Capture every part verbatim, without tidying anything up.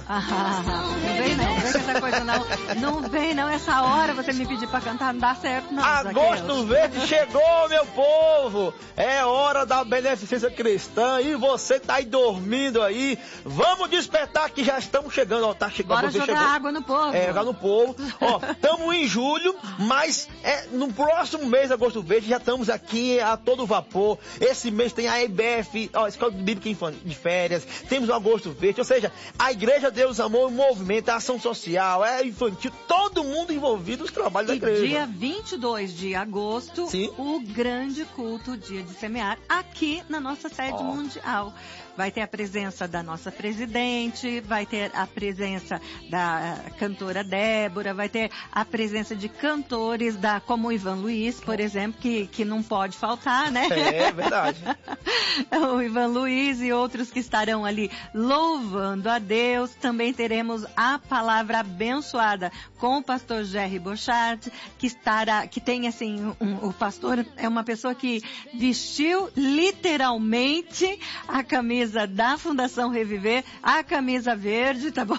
Ah, não vem não, não vem com essa coisa não. Não vem não, essa hora você me pedir pra cantar, não dá certo não. Agosto Verde chegou, meu povo! É hora da beneficência cristã e você tá aí dormindo aí. Vamos despertar que já estamos chegando, ó, tá chegando. Bora jogar chegou. água no povo. É, jogar no povo. Ó, estamos em julho, mas é, no próximo mês, Agosto Verde, já estamos aqui a todo vapor. Esse mês tem a E B F, ó, Escola Bíblica de Férias, temos o Agosto Verde, ou seja, a Igreja Deus Amor, o movimento, a ação social, é infantil, todo mundo envolvido nos trabalhos e da igreja. Dia vinte e dois de agosto, Sim. o grande culto, dia de semear, aqui na nossa sede oh. mundial. Vai ter a presença da nossa presidente, vai ter a presença da cantora Débora, vai ter a presença de cantores da, como o Ivan Luiz, por exemplo, que, que não pode faltar, né? É verdade. O Ivan Luiz e outros que estarão ali louvando a Deus. Também teremos a palavra abençoada com o pastor Jerry Bochart, que estará, que tem assim, um, o pastor é uma pessoa que vestiu literalmente a camisa da Fundação Reviver, a camisa verde, tá bom?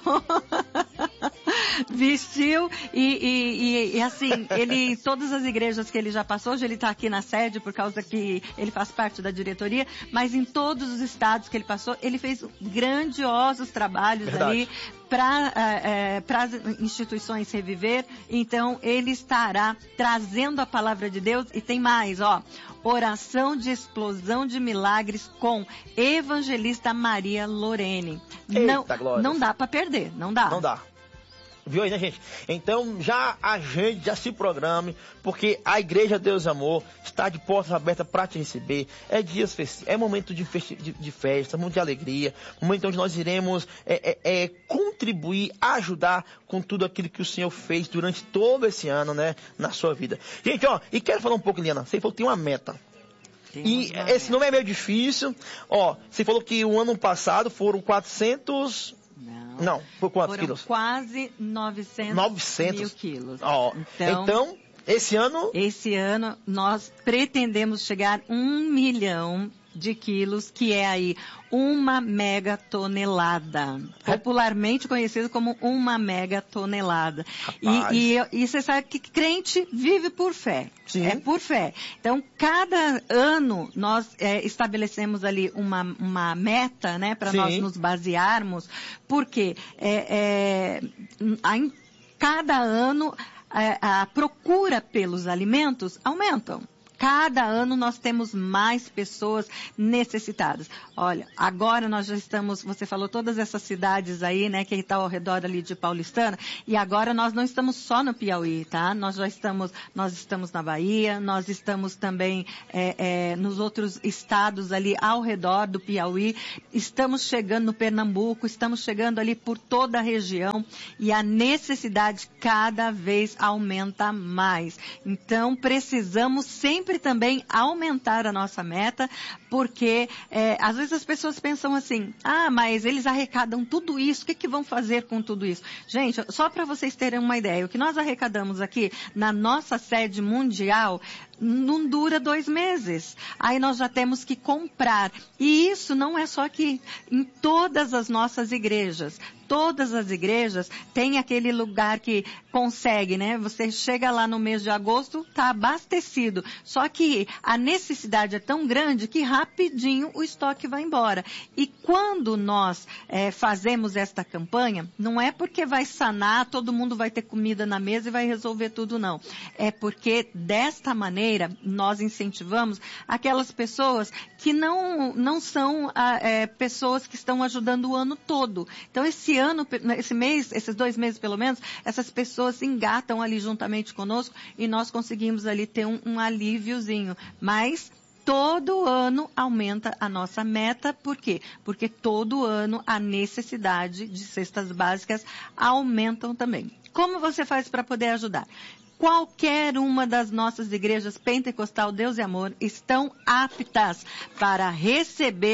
Vestiu e, e, e, e assim, ele, todas as igrejas que ele já passou, hoje ele está aqui na sede por causa que ele faz parte da diretoria, mas em todos os estados que ele passou, ele fez grandiosos trabalhos Verdade. ali para é, para as instituições Reviver. Então ele estará trazendo a palavra de Deus e tem mais, ó, oração de explosão de milagres com evangelista Maria Lorene. Eita, não, não dá para perder, não dá. Não dá. Viu aí, né, gente? Então, já agende, já se programe, porque a Igreja Deus Amor está de portas abertas para te receber. É dias festivos, é momento de, festi de, de festa, momento de alegria, momento onde nós iremos é, é, é, contribuir, ajudar com tudo aquilo que o Senhor fez durante todo esse ano, né, na sua vida. Gente, ó, e quero falar um pouco, Liana, você falou que tem uma meta. Temos e uma esse meta. nome é meio difícil. Ó, você falou que o ano passado foram quatrocentos... Não. Não, por quantos Foram quilos? quase novecentos, novecentos mil quilos. Ó, então, então, esse ano... Esse ano nós pretendemos chegar a um milhão de quilos, que é aí uma mega tonelada. Popularmente conhecido como uma mega tonelada. E, e, e você sabe que crente vive por fé. Sim. É por fé. Então, cada ano nós é, estabelecemos ali uma, uma meta, né, para nós nos basearmos, porque é, é, a, em cada ano a, a procura pelos alimentos aumentam. Cada ano nós temos mais pessoas necessitadas. Olha, agora nós já estamos, você falou todas essas cidades aí, né, que está ao redor ali de Paulistana, e agora nós não estamos só no Piauí, tá? Nós já estamos, nós estamos na Bahia, nós estamos também é, é, nos outros estados ali ao redor do Piauí, estamos chegando no Pernambuco, estamos chegando ali por toda a região, e a necessidade cada vez aumenta mais. Então, precisamos sempre também aumentar a nossa meta, porque é, às vezes as pessoas pensam assim, ah, mas eles arrecadam tudo isso, o que que vão fazer com tudo isso? Gente, só para vocês terem uma ideia, o que nós arrecadamos aqui na nossa sede mundial não dura dois meses. Aí nós já temos que comprar. E isso não é só aqui. Em todas as nossas igrejas. Todas as igrejas têm aquele lugar que consegue, né? Você chega lá no mês de agosto, tá abastecido. Só que a necessidade é tão grande que rapidinho o estoque vai embora. E quando nós é, fazemos esta campanha, não é porque vai sanar, todo mundo vai ter comida na mesa e vai resolver tudo, não. É porque desta maneira nós incentivamos aquelas pessoas que não, não são é, pessoas que estão ajudando o ano todo. Então esse ano, esse mês, esses dois meses pelo menos, essas pessoas se engatam ali juntamente conosco e nós conseguimos ali ter um, um alíviozinho. Mas todo ano aumenta a nossa meta. Por quê? Porque todo ano a necessidade de cestas básicas aumentam também. Como você faz para poder ajudar? Qualquer uma das nossas igrejas Pentecostal Deus e Amor estão aptas para receber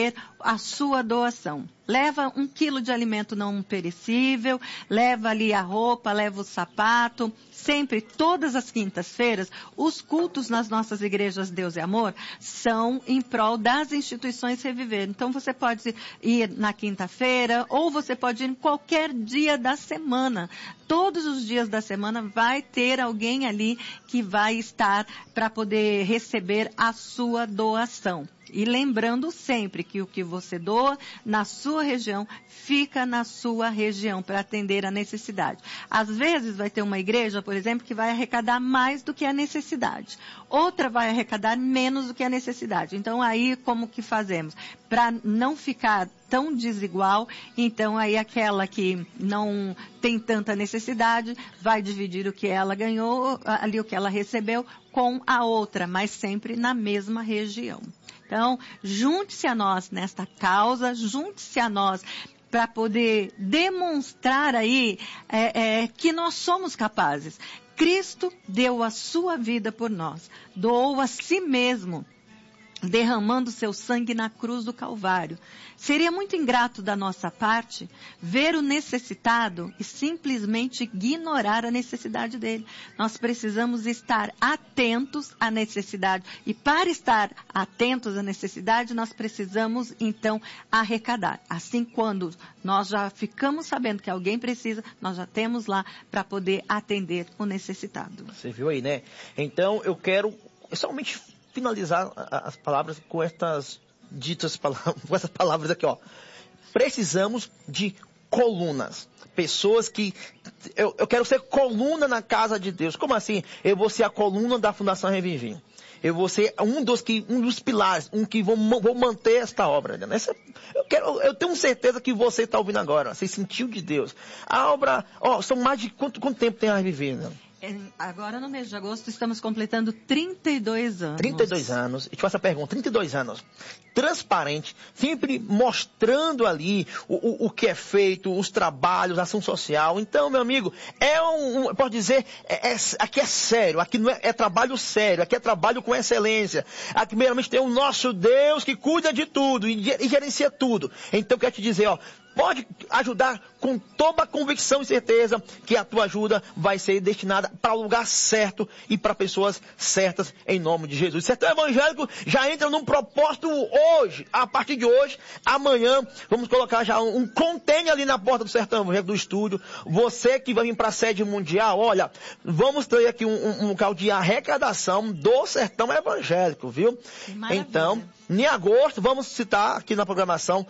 a sua doação. Leva um quilo de alimento não perecível, leva ali a roupa, leva o sapato. Sempre, todas as quintas-feiras, os cultos nas nossas igrejas Deus e Amor são em prol das instituições Reviver. Então, você pode ir na quinta-feira ou você pode ir em qualquer dia da semana. Todos os dias da semana vai ter alguém ali que vai estar para poder receber a sua doação. E lembrando sempre que o que você doa na sua região, fica na sua região para atender a necessidade. Às vezes vai ter uma igreja, por exemplo, que vai arrecadar mais do que a necessidade. Outra vai arrecadar menos do que a necessidade. Então aí como que fazemos? Para não ficar tão desigual, então aí aquela que não tem tanta necessidade vai dividir o que ela ganhou, ali o que ela recebeu, com a outra, mas sempre na mesma região. Então, junte-se a nós nesta causa, junte-se a nós para poder demonstrar aí é, é, que nós somos capazes. Cristo deu a sua vida por nós, doou a si mesmo, derramando seu sangue na cruz do Calvário. Seria muito ingrato da nossa parte ver o necessitado e simplesmente ignorar a necessidade dele. Nós precisamos estar atentos à necessidade. E para estar atentos à necessidade, nós precisamos, então, arrecadar. Assim, quando nós já ficamos sabendo que alguém precisa, nós já temos lá para poder atender o necessitado. Você viu aí, né? Então, eu quero somente finalizar as palavras com estas ditas palavras, com essas palavras aqui, ó. Precisamos de colunas. Pessoas que... Eu, eu quero ser coluna na casa de Deus. Como assim? Eu vou ser a coluna da Fundação Reviver. Eu vou ser um dos, que, um dos pilares, um que vou, vou manter esta obra. Né? Essa, eu, quero, eu tenho certeza que você está ouvindo agora. Você sentiu de Deus. A obra... Ó, são mais de... Quanto, quanto tempo tem a Reviver, né? Agora, no mês de agosto, estamos completando trinta e dois anos. trinta e dois anos. E te faço a pergunta, trinta e dois anos. Transparente, sempre mostrando ali o, o, o que é feito, os trabalhos, a ação social. Então, meu amigo, é um, um pode dizer, é, é, aqui é sério, aqui não é, é trabalho sério, aqui é trabalho com excelência. Aqui, primeiramente, tem o nosso Deus que cuida de tudo e, e gerencia tudo. Então, eu quero te dizer, ó, pode ajudar com toda a convicção e certeza que a tua ajuda vai ser destinada para o lugar certo e para pessoas certas em nome de Jesus. O Sertão Evangélico já entra num propósito hoje, a partir de hoje, amanhã, vamos colocar já um, um container ali na porta do Sertão Evangélico do estúdio. Você que vai vir para a sede mundial, olha, vamos ter aqui um, um, um local de arrecadação do Sertão Evangélico, viu? Então, em agosto, vamos citar aqui na programação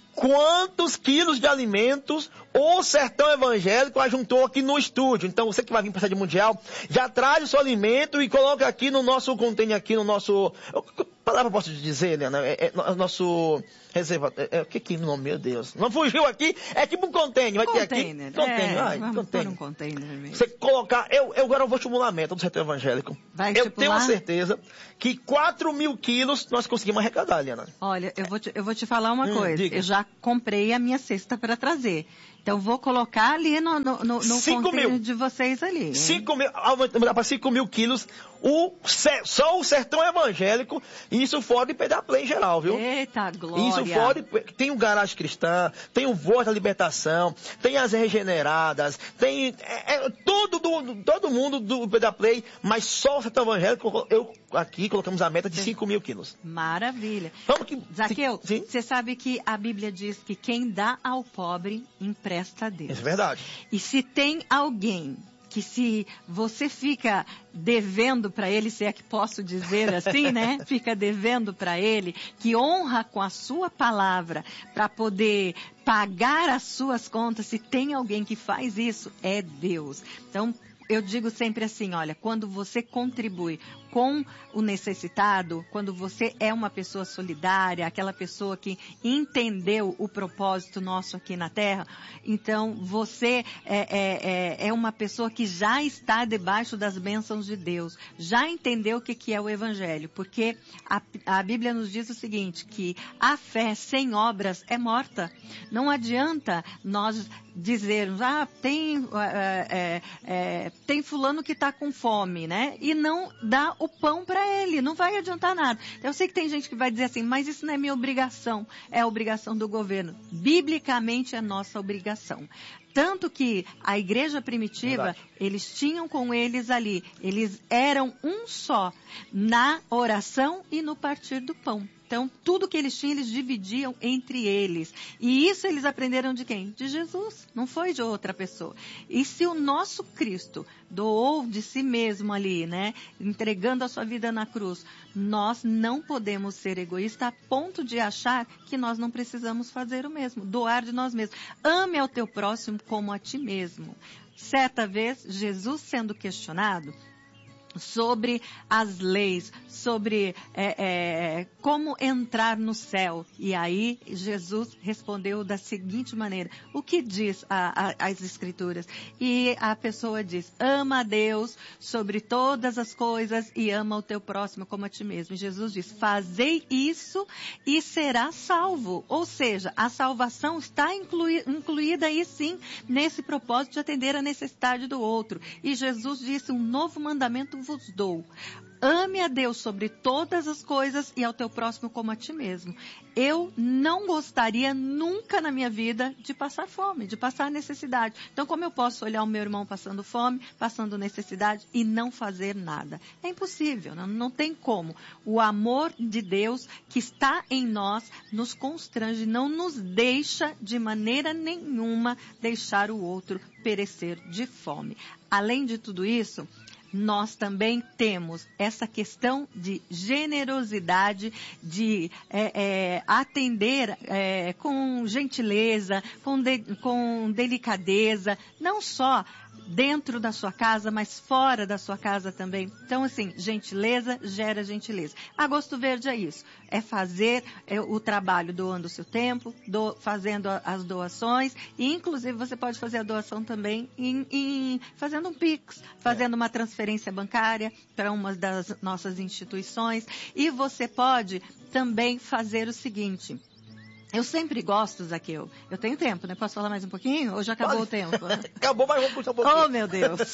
quantos quilos de alimentos o Sertão Evangélico ajuntou aqui no estúdio. Então, você que vai vir para a sede mundial, já traz o seu alimento e coloca aqui no nosso container, aqui no nosso... Que palavra posso te dizer, Leana? É, é, é nosso... Reserva... É, é, o que que é o nome? Meu Deus. Não fugiu aqui? É tipo um container. Vai container. ter aqui. Container. É, Ai, vamos container. pôr um container mesmo. Você colocar... Eu, eu agora vou estimular a meta do Sertão Evangélico. Vai eu estipular? tenho certeza que quatro mil quilos nós conseguimos arrecadar, Leana. Olha, eu vou te, eu vou te falar uma hum, coisa. Diga. Eu já comprei a minha cesta para trazer. Então, vou colocar ali no, no, no, no container de vocês ali. cinco mil, aumentar para cinco mil quilos, o, só o Sertão Evangélico, e isso fora de P D A Play em geral, viu? Eita, glória! Isso fora, de, tem o Garagem Cristã, tem o Voz da Libertação, tem as Regeneradas, tem é, é, todo, do, todo mundo do P D A Play, mas só o Sertão Evangélico, eu aqui colocamos a meta de cinco mil quilos. Maravilha. Vamos que, Zaqueu, você sabe que a Bíblia diz que quem dá ao pobre, empresta a Deus. Isso é verdade. E se tem alguém que se você fica devendo para ele, se é que posso dizer assim, né? Fica devendo para ele, que honra com a sua palavra para poder pagar as suas contas, se tem alguém que faz isso, é Deus. Então, eu digo sempre assim, olha, quando você contribui com o necessitado, quando você é uma pessoa solidária, aquela pessoa que entendeu o propósito nosso aqui na Terra, então você é, é, é uma pessoa que já está debaixo das bênçãos de Deus, já entendeu o que, que é o Evangelho, porque a, a Bíblia nos diz o seguinte, que a fé sem obras é morta. Não adianta nós dizermos, ah, tem, é, é, é, tem fulano que está com fome, né? E não dá o pão para ele, não vai adiantar nada. Eu sei que tem gente que vai dizer assim, mas isso não é minha obrigação, é a obrigação do governo. Biblicamente é nossa obrigação. Tanto que a igreja primitiva, verdade, eles tinham com eles ali, eles eram um só, na oração e no partir do pão. Então, tudo que eles tinham, eles dividiam entre eles. E isso eles aprenderam de quem? De Jesus, não foi de outra pessoa. E se o nosso Cristo doou de si mesmo ali, né, entregando a sua vida na cruz, nós não podemos ser egoístas a ponto de achar que nós não precisamos fazer o mesmo, doar de nós mesmos. Ame ao teu próximo como a ti mesmo. Certa vez, Jesus sendo questionado sobre as leis, sobre é, é, como entrar no céu. E aí Jesus respondeu da seguinte maneira, o que diz a, a, as escrituras? E a pessoa diz, ama a Deus sobre todas as coisas e ama o teu próximo como a ti mesmo. E Jesus diz, fazei isso e será salvo. Ou seja, a salvação está inclui, incluída aí sim, nesse propósito de atender a necessidade do outro. E Jesus disse, um novo mandamento vos dou. Ame a Deus sobre todas as coisas e ao teu próximo como a ti mesmo. Eu não gostaria nunca na minha vida de passar fome, de passar necessidade. Então, como eu posso olhar o meu irmão passando fome, passando necessidade e não fazer nada? É impossível, não, não tem como. O amor de Deus que está em nós nos constrange, não nos deixa de maneira nenhuma deixar o outro perecer de fome. Além de tudo isso, nós também temos essa questão de generosidade, de é, é, atender é, com gentileza, com, de, com delicadeza, não só dentro da sua casa, mas fora da sua casa também. Então, assim, gentileza gera gentileza. Agosto Verde é isso, é fazer é, o trabalho doando o seu tempo, do, fazendo a, as doações, e inclusive você pode fazer a doação também em, em, fazendo um Pix, fazendo uma transferência bancária para uma das nossas instituições, e você pode também fazer o seguinte. Eu sempre gosto, Zaqueu. Eu tenho tempo, né? Posso falar mais um pouquinho? Ou já acabou Pode. o tempo? Acabou, mas vamos puxar um pouquinho. Oh, meu Deus.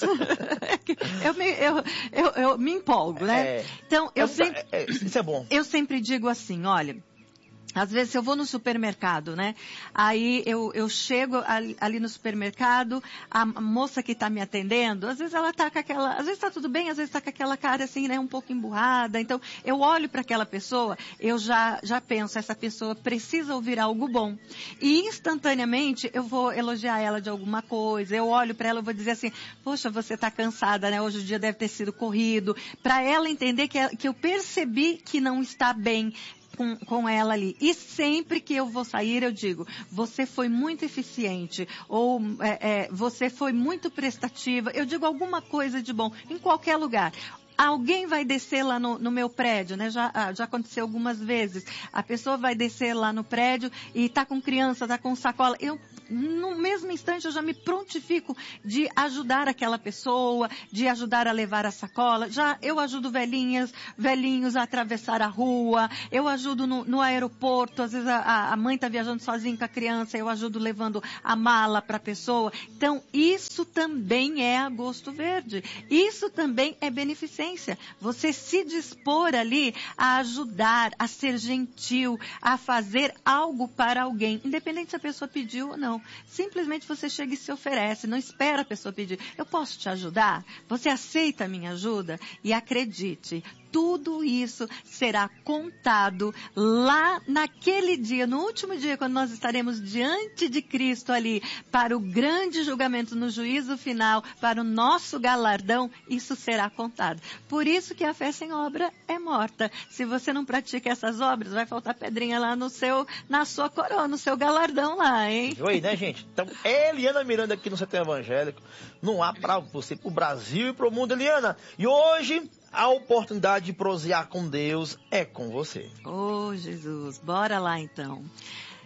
eu, me, eu, eu, eu me empolgo, né? É, então, eu é, sempre... É, isso é bom. Eu sempre digo assim, olha... Às vezes eu vou no supermercado, né? Aí eu, eu chego ali, ali no supermercado, a moça que está me atendendo, às vezes ela está com aquela, às vezes está tudo bem, às vezes está com aquela cara assim, né? Um pouco emburrada. Então eu olho para aquela pessoa, eu já, já penso, essa pessoa precisa ouvir algo bom. E instantaneamente eu vou elogiar ela de alguma coisa, eu olho para ela e vou dizer assim, poxa, você está cansada, né? Hoje o dia deve ter sido corrido. Para ela entender que, que eu percebi que não está bem. Com, com ela ali. E sempre que eu vou sair, eu digo, você foi muito eficiente, ou é, é, você foi muito prestativa, eu digo alguma coisa de bom, em qualquer lugar. Alguém vai descer lá no, no meu prédio, né? Já, já aconteceu algumas vezes. A pessoa vai descer lá no prédio e tá com criança, tá com sacola. Eu, no mesmo instante, eu já me prontifico de ajudar aquela pessoa, de ajudar a levar a sacola. Já eu ajudo velhinhas, velhinhos a atravessar a rua. Eu ajudo no, no aeroporto. Às vezes a, a mãe tá viajando sozinha com a criança. Eu ajudo levando a mala para a pessoa. Então, isso também é Agosto Verde. Isso também é beneficência. Você se dispor ali a ajudar, a ser gentil, a fazer algo para alguém, independente se a pessoa pediu ou não. Simplesmente você chega e se oferece, não espera a pessoa pedir. Eu posso te ajudar? Você aceita a minha ajuda? E acredite, tudo isso será contado lá naquele dia, no último dia, quando nós estaremos diante de Cristo ali, para o grande julgamento no juízo final, para o nosso galardão, isso será contado. Por isso que a fé sem obra é morta. Se você não pratica essas obras, vai faltar pedrinha lá no seu, na sua coroa, no seu galardão lá, hein? Oi, né, gente? Então, Eliana Miranda aqui no Setor Evangélico, não há para você, para o Brasil e para o mundo, Eliana. E hoje... a oportunidade de prosear com Deus é com você. Oh, Jesus, bora lá então.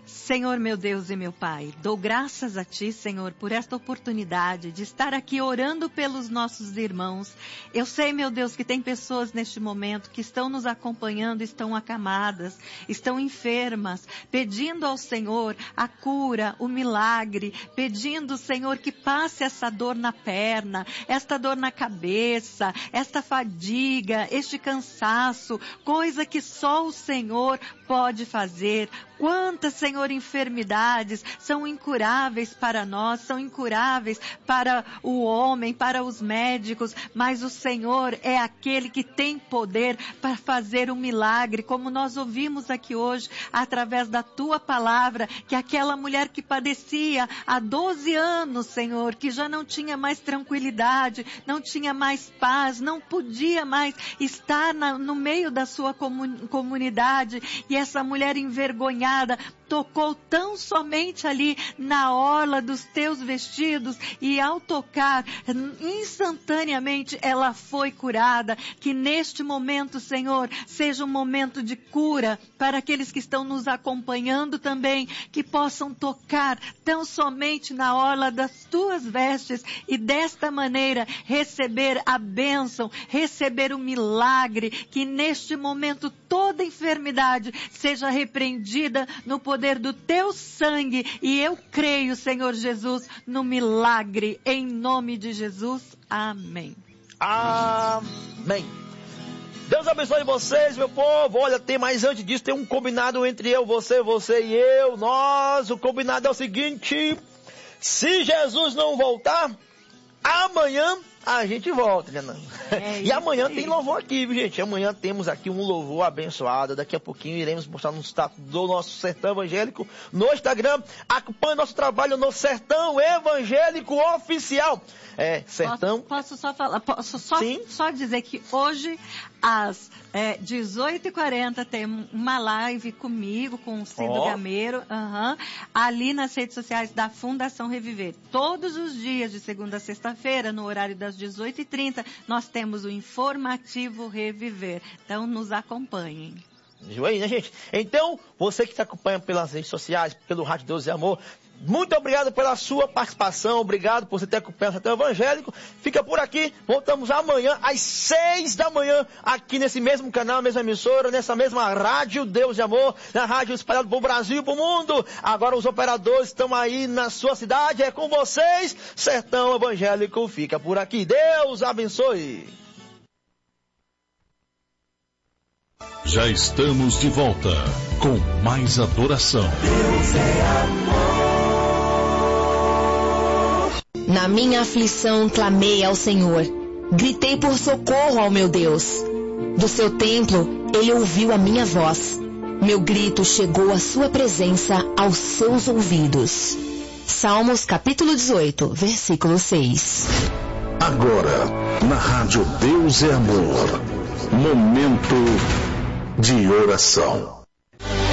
Senhor, meu Deus e meu Pai, dou graças a Ti, Senhor, por esta oportunidade de estar aqui orando pelos nossos irmãos. Eu sei, meu Deus, que tem pessoas neste momento que estão nos acompanhando, estão acamadas, estão enfermas, pedindo ao Senhor a cura, o milagre, pedindo, Senhor, que passe essa dor na perna, esta dor na cabeça, esta fadiga, este cansaço, coisa que só o Senhor pode fazer. Quantas, Senhor, enfermidades são incuráveis para nós, são incuráveis para o homem, para os médicos, mas o Senhor é aquele que tem poder para fazer um milagre, como nós ouvimos aqui hoje, através da Tua palavra, que aquela mulher que padecia há doze anos, Senhor, que já não tinha mais tranquilidade, não tinha mais paz, não podia mais estar na, no meio da sua comun, comunidade, e essa mulher envergonhada tocou tão somente ali na orla dos teus vestidos, e ao tocar, instantaneamente ela foi curada. Que neste momento, Senhor, seja um momento de cura para aqueles que estão nos acompanhando também, que possam tocar tão somente na orla das tuas vestes e desta maneira receber a bênção, receber o milagre. Que neste momento toda enfermidade seja repreendida no poder do teu sangue, e eu creio, Senhor Jesus, no milagre, em nome de Jesus. Amém. Amém. Deus abençoe vocês, meu povo. Olha, tem mais antes disso, tem um combinado entre eu, você, você e eu. Nós, o combinado é o seguinte: se Jesus não voltar, amanhã a gente volta, né? É, e amanhã aí tem louvor aqui, viu, gente? Amanhã temos aqui um louvor abençoado. Daqui a pouquinho iremos postar no status do nosso Sertão Evangélico no Instagram. Acompanhe nosso trabalho no Sertão Evangélico Oficial. É, Sertão... Posso, posso só falar, posso só, só dizer que hoje, às é, dezoito e quarenta, tem uma live comigo, com o Cido oh. Gameiro, uhum, ali nas redes sociais da Fundação Reviver. Todos os dias, de segunda a sexta-feira, no horário das dezoito e trinta, nós temos o informativo Reviver. Então, nos acompanhem. Viu aí, né, gente? Então, você que está acompanhando pelas redes sociais, pelo Rádio Deus e Amor, muito obrigado pela sua participação, obrigado por você ter acompanhado o Sertão Evangélico. Fica por aqui, voltamos amanhã às seis da manhã, aqui nesse mesmo canal, mesma emissora, nessa mesma Rádio Deus e Amor, na rádio espalhada pro Brasil e pro mundo. Agora os operadores estão aí na sua cidade, é com vocês. Sertão Evangélico fica por aqui. Deus abençoe. Já estamos de volta com mais adoração. Deus é amor. Na minha aflição clamei ao Senhor, gritei por socorro ao meu Deus. Do seu templo ele ouviu a minha voz, meu grito chegou à sua presença, aos seus ouvidos. Salmos capítulo dezoito, versículo seis. Agora, na Rádio Deus é Amor, momento de oração.